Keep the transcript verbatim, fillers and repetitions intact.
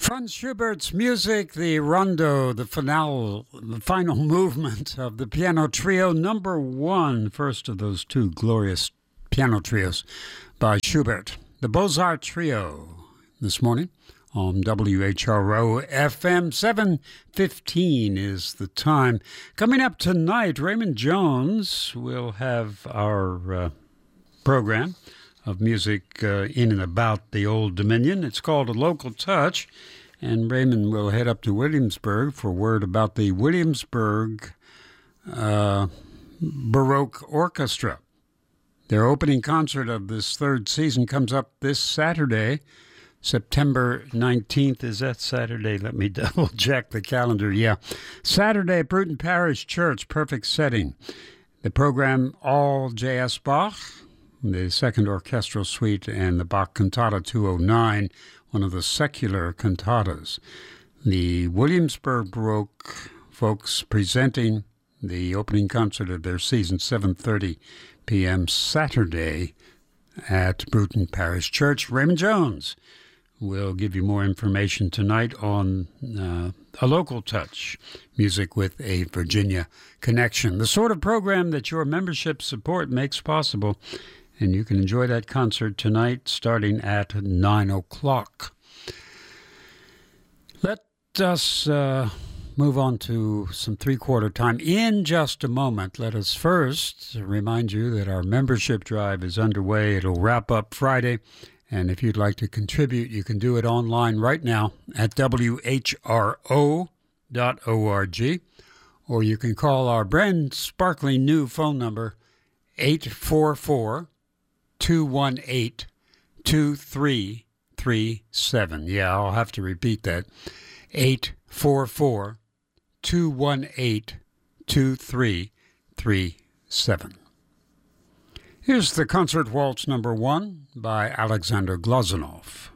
Franz Schubert's music, the rondo, the finale, the final movement of the piano trio number one, first of those two glorious piano trios by Schubert. The Beaux-Arts Trio this morning on W H R O F M. seven fifteen is the time. Coming up tonight, Raymond Jones will have our uh, program of music uh, in and about the Old Dominion. It's called A Local Touch, and Raymond will head up to Williamsburg for word about the Williamsburg uh, Baroque Orchestra. Their opening concert of this third season comes up this Saturday, September nineteenth. Is that Saturday? Let me double check the calendar. Yeah. Saturday at Bruton Parish Church, perfect setting. The program, all J S. Bach, the Second Orchestral Suite, and the Bach Cantata two oh nine, one of the secular cantatas. The Williamsburg Baroque folks presenting the opening concert of their season, seven thirty p.m. Saturday at Bruton Parish Church. Raymond Jones will give you more information tonight on uh, A Local Touch, music with a Virginia connection, the sort of program that your membership support makes possible. And you can enjoy that concert tonight starting at nine o'clock. Let us uh, move on to some three-quarter time in just a moment. Let us first remind you that our membership drive is underway. It'll wrap up Friday. And if you'd like to contribute, you can do it online right now at W H R O dot org. Or you can call our brand sparkling new phone number, eight four four, two one eight, two three three seven. Yeah, I'll have to repeat that. eight four four, two one eight, two three three seven. Here's the Concert Waltz number one by Alexander Glazunov.